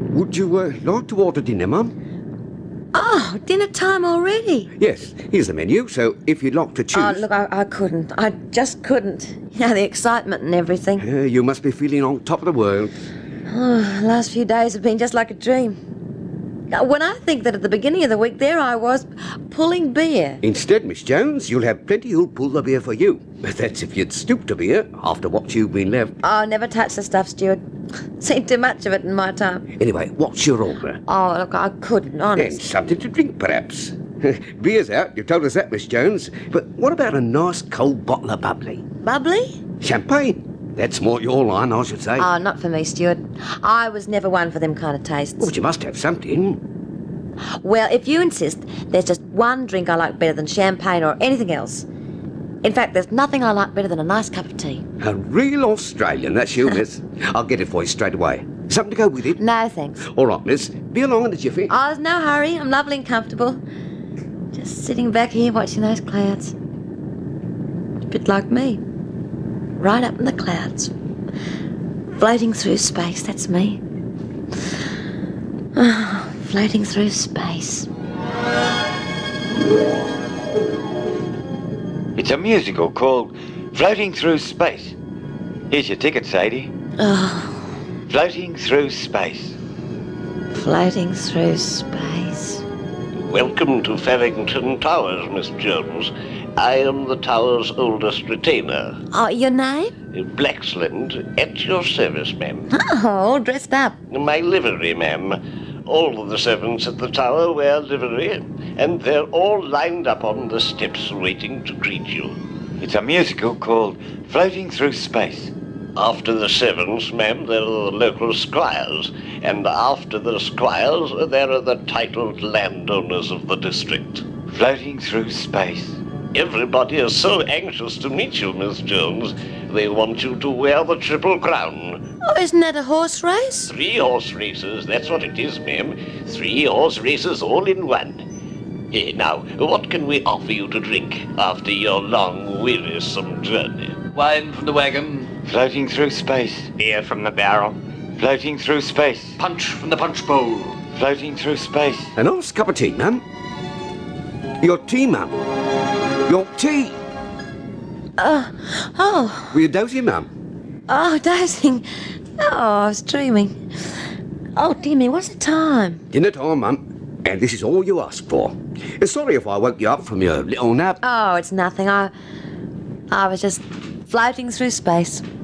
Would you like to order dinner, Mum? Oh, dinner time already? Yes, here's the menu, so if you'd like to choose... Oh, look, I couldn't. I just couldn't. You know, the excitement and everything. You must be feeling on top of the world. Oh, the last few days have been just like a dream. When I think that at the beginning of the week, there I was, pulling beer. Instead, Miss Jones, you'll have plenty who'll pull the beer for you. That's if you'd stoop to beer after what you've been left. Oh, never touch the stuff, Stuart. Seen too much of it in my time. Anyway, what's your order? Oh, look, I couldn't, honest. And something to drink, perhaps. Beer's out, you told us that, Miss Jones. But what about a nice cold bottle of bubbly? Bubbly? Champagne. That's more your line, I should say. Oh, not for me, Stuart. I was never one for them kind of tastes. Well, you must have something. Well, if you insist, there's just one drink I like better than champagne or anything else. In fact, there's nothing I like better than a nice cup of tea. A real Australian, that's you, miss. I'll get it for you straight away. Something to go with it? No, thanks. All right, miss. Be along in a jiffy. Oh, there's no hurry. I'm lovely and comfortable. Just sitting back here watching those clouds. A bit like me. Right up in the clouds. Floating through space, that's me. Oh, floating through space. It's a musical called Floating Through Space. Here's your ticket, Sadie. Oh, Floating Through Space. floating through space. Welcome to Farrington Towers, Miss Jones. I am the tower's oldest retainer. Oh, your name? Blaxland, at your service, ma'am. Oh, all dressed up. My livery, ma'am. All of the servants at the tower wear livery, and they're all lined up on the steps waiting to greet you. It's a musical called Floating Through Space. After the servants, ma'am, there are the local squires, and after the squires, there are the titled landowners of the district. Floating Through Space. Everybody is so anxious to meet you, Miss Jones. They want you to wear the Triple Crown. Oh, isn't that a horse race? 3 horse races, that's what it is, ma'am. 3 horse races all in one. Now, what can we offer you to drink after your long, wearisome journey? Wine from the wagon. Floating Through Space. Beer from the barrel. Floating Through Space. Punch from the punch bowl. Floating Through Space. A nice cup of tea, ma'am. Your tea, ma'am. Your tea. Oh, Were you dozing, ma'am? dozing. Oh, I was dreaming. Oh, dear me, what's the time? Dinner time, ma'am. And this is all you ask for. Sorry if I woke you up from your little nap. Oh, it's nothing. I was just floating through space.